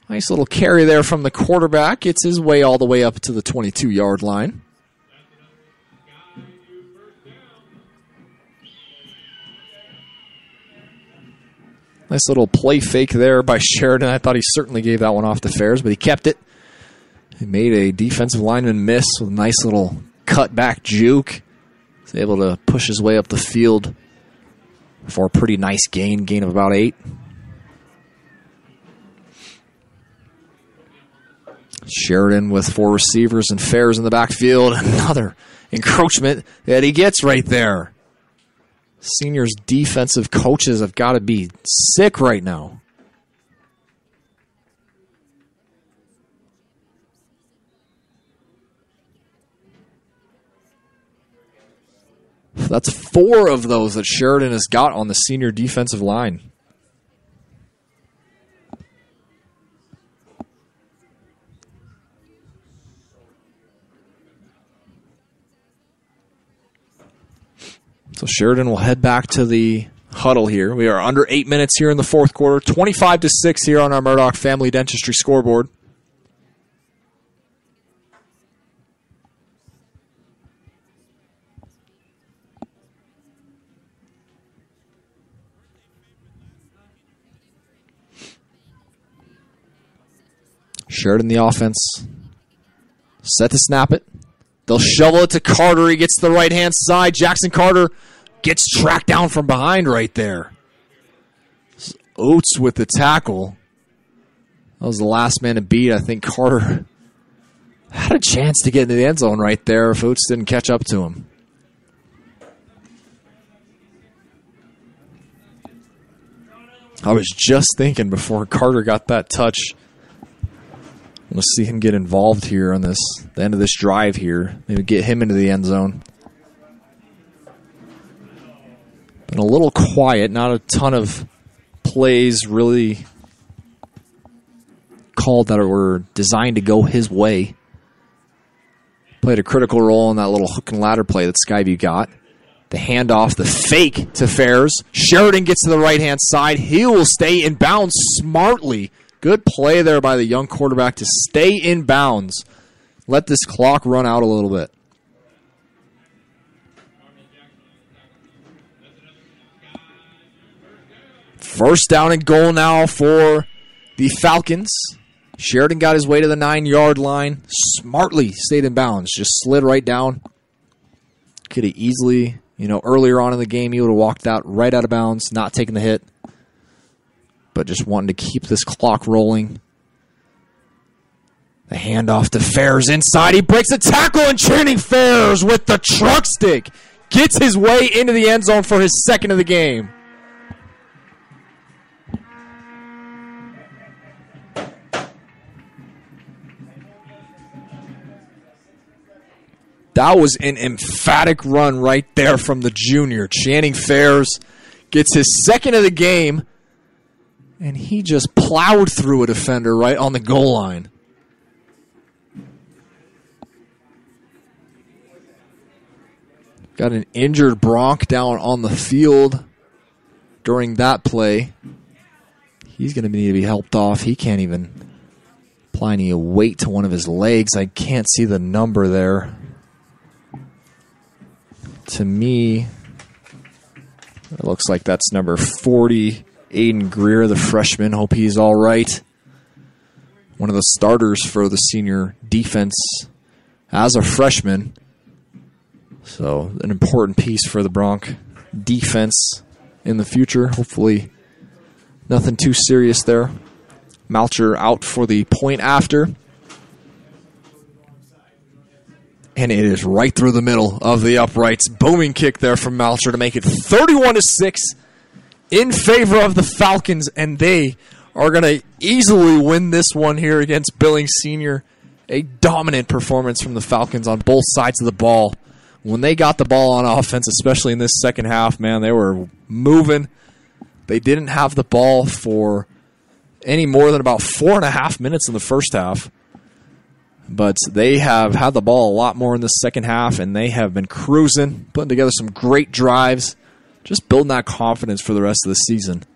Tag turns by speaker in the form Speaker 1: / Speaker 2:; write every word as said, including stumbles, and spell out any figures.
Speaker 1: Nice little carry there from the quarterback. Gets his way all the way up to the twenty-two-yard line. Nice little play fake there by Sheridan. I thought he certainly gave that one off to Fairs, but he kept it. He made a defensive lineman miss with a nice little cut-back juke. He's able to push his way up the field for a pretty nice gain, gain of about eight. Sheridan with four receivers and Fairs in the backfield. Another encroachment that he gets right there. Seniors' defensive coaches have got to be sick right now. That's four of those that Sheridan has got on the senior defensive line. So Sheridan will head back to the huddle here. We are under eight minutes here in the fourth quarter. twenty-five to six here on our Murdoch Family Dentistry scoreboard. Sheridan the offense. Set to snap it. They'll shovel it to Carter. He gets to the right-hand side. Jackson Carter gets tracked down from behind right there. Oates with the tackle. That was the last man to beat. I think Carter had a chance to get into the end zone right there if Oates didn't catch up to him. I was just thinking before Carter got that touch, let's see him get involved here on this, the end of this drive here. Maybe get him into the end zone. Been a little quiet, not a ton of plays really called that were designed to go his way. Played a critical role in that little hook and ladder play that Skyview got. The handoff, the fake to Fairs. Sheridan gets to the right-hand side. He will stay in bounds smartly. Good play there by the young quarterback to stay in bounds. Let this clock run out a little bit. First down and goal now for the Falcons. Sheridan got his way to the nine-yard line. Smartly stayed in bounds. Just slid right down. Could have easily, you know, earlier on in the game, he would have walked out right out of bounds, not taking the hit. But just wanting to keep this clock rolling. The handoff to Fairs inside. He breaks the tackle, and Channing Fairs with the truck stick gets his way into the end zone for his second of the game. That was an emphatic run right there from the junior. Channing Fairs gets his second of the game. And he just plowed through a defender right on the goal line. Got an injured Bronc down on the field during that play. He's going to need to be helped off. He can't even apply any weight to one of his legs. I can't see the number there. To me, it looks like that's number forty. Aiden Greer, the freshman. Hope he's all right. One of the starters for the senior defense as a freshman. So an important piece for the Bronc defense in the future. Hopefully nothing too serious there. Malcher out for the point after. And it is right through the middle of the uprights. Booming kick there from Malcher to make it thirty-one to six. In favor of the Falcons, and they are going to easily win this one here against Billings Senior. A dominant performance from the Falcons on both sides of the ball. When they got the ball on offense, especially in this second half, man, they were moving. They didn't have the ball for any more than about four and a half minutes in the first half. But they have had the ball a lot more in the second half, and they have been cruising, putting together some great drives. Just building that confidence for the rest of the season.